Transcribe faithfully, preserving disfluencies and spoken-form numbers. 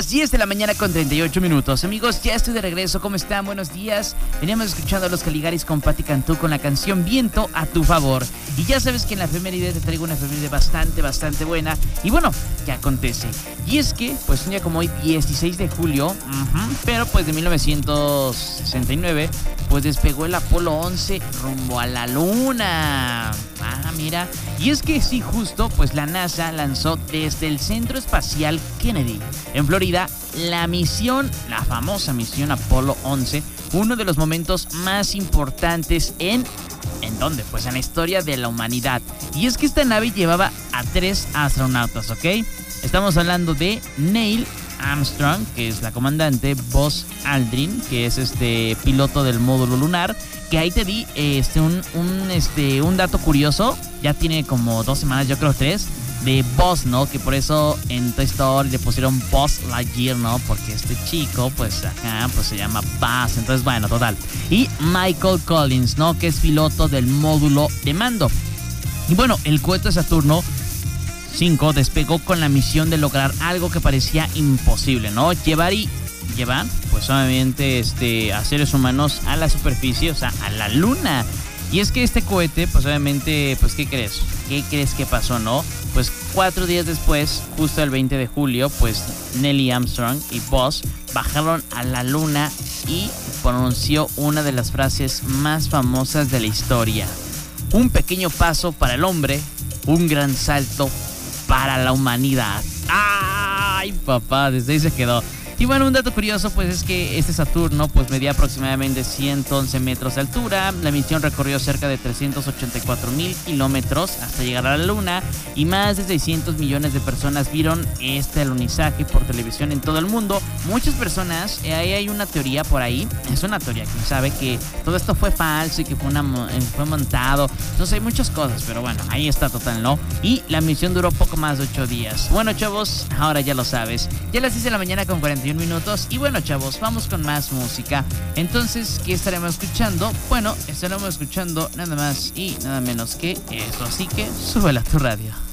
las diez de la mañana con treinta y ocho minutos. Amigos, ya estoy de regreso. ¿Cómo están? Buenos días. Veníamos escuchando a los Caligaris con Patti Cantú con la canción Viento a tu favor. Y ya sabes que en la efeméride te traigo una efeméride bastante, bastante buena. Y bueno, ¿qué acontece? Y es que, pues un día como hoy, dieciséis de julio, uh-huh, pero pues de mil novecientos sesenta y nueve, pues despegó el Apolo once rumbo a la luna. Ah, mira. Y es que sí, justo, pues la NASA lanzó desde el Centro Espacial Kennedy, en Florida, la misión, la famosa misión Apolo once, uno de los momentos más importantes en... ¿En dónde? Pues en la historia de la humanidad. Y es que esta nave llevaba a tres astronautas, ¿ok? Estamos hablando de Neil Armstrong, que es la comandante, Buzz Aldrin, que es este piloto del módulo lunar, que ahí te di este un, un, este, un dato curioso, ya tiene como dos semanas, yo creo tres, de Buzz, ¿no? Que por eso en Toy Story le pusieron Buzz Lightyear, ¿no? Porque este chico, pues acá, pues se llama Buzz. Entonces, bueno, total. Y Michael Collins, ¿no? Que es piloto del módulo de mando. Y bueno, el cohete Saturno cinco despegó con la misión de lograr algo que parecía imposible, ¿no? Llevar y... Llevar, pues obviamente, este, a seres humanos a la superficie, o sea, a la luna. Y es que este cohete, pues obviamente, pues ¿qué crees? ¿Qué crees que pasó, no? Pues cuatro días después, justo el veinte de julio, pues Neil Armstrong y Buzz bajaron a la luna y pronunció una de las frases más famosas de la historia. Un pequeño paso para el hombre, un gran salto para la humanidad. ¡Ay, papá! Desde ahí se quedó. Y bueno, un dato curioso pues es que este Saturno pues medía aproximadamente ciento once metros de altura. La misión recorrió cerca de trescientos ochenta y cuatro mil kilómetros hasta llegar a la luna, y más de seiscientos millones de personas vieron este alunizaje por televisión en todo el mundo. Muchas personas, eh, ahí hay una teoría por ahí, es una teoría, quién sabe, que todo esto fue falso y que fue, una, fue montado. Entonces hay muchas cosas, pero bueno, ahí está total, ¿no? Y la misión duró poco más de ocho días. Bueno, chavos, ahora ya lo sabes. Ya las diez de la mañana con cuarenta y uno minutos. Y bueno, chavos, vamos con más música. Entonces, ¿qué estaremos escuchando? Bueno, estaremos escuchando nada más y nada menos que esto. Así que súbela a tu radio.